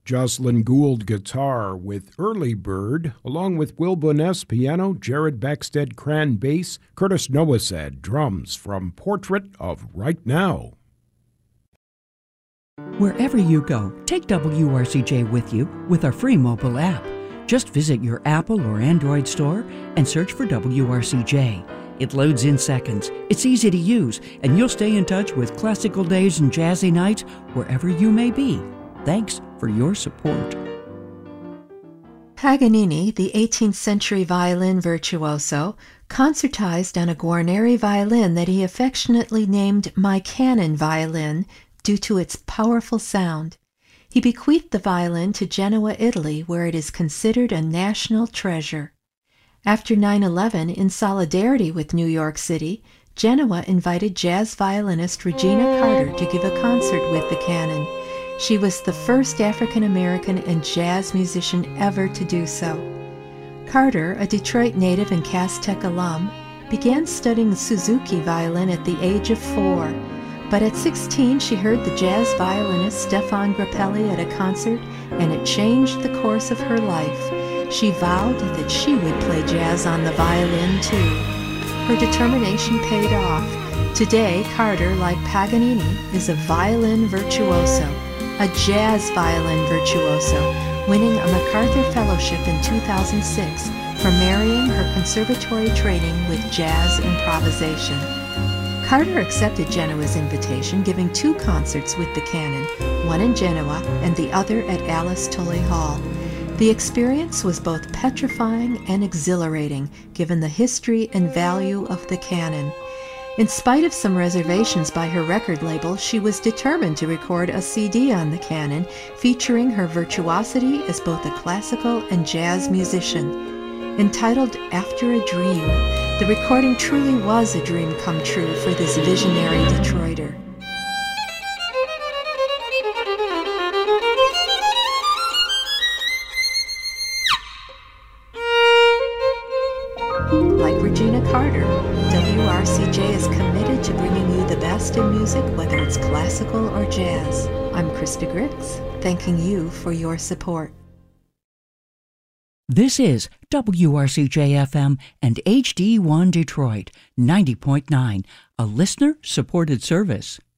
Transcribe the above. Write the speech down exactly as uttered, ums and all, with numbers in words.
Jocelyn Gould guitar with Early Bird, along with Will Boness piano, Jared Backstead Cran bass, Curtis Noasad drums from Portrait of Right Now. Wherever you go, take W R C J with you with our free mobile app. Just visit your Apple or Android store and search for W R C J. It loads in seconds, it's easy to use, and you'll stay in touch with classical days and jazzy nights wherever you may be. Thanks for your support. Paganini, the eighteenth century violin virtuoso, concertized on a Guarneri violin that he affectionately named My Canon Violin due to its powerful sound. He bequeathed the violin to Genoa, Italy, where it is considered a national treasure. After nine eleven, in solidarity with New York City, Genoa invited jazz violinist Regina Carter to give a concert with the canon. She was the first African-American and jazz musician ever to do so. Carter, a Detroit native and Cass Tech alum, began studying Suzuki violin at the age of four. But at sixteen, she heard the jazz violinist Stefan Grappelli at a concert, and it changed the course of her life. She vowed that she would play jazz on the violin too. Her determination paid off. Today, Carter, like Paganini, is a violin virtuoso, a jazz violin virtuoso, winning a MacArthur Fellowship in two thousand six for marrying her conservatory training with jazz improvisation. Carter accepted Genoa's invitation, giving two concerts with the canon, one in Genoa and the other at Alice Tully Hall. The experience was both petrifying and exhilarating, given the history and value of the canon. In spite of some reservations by her record label, she was determined to record a C D on the canon, featuring her virtuosity as both a classical and jazz musician. Entitled After a Dream, the recording truly was a dream come true for this visionary Detroiter. Like Regina Carter, W R C J is committed to bringing you the best in music, whether it's classical or jazz. I'm Krista Grix, thanking you for your support. This is W R C J F M and H D one Detroit, ninety point nine, a listener-supported service.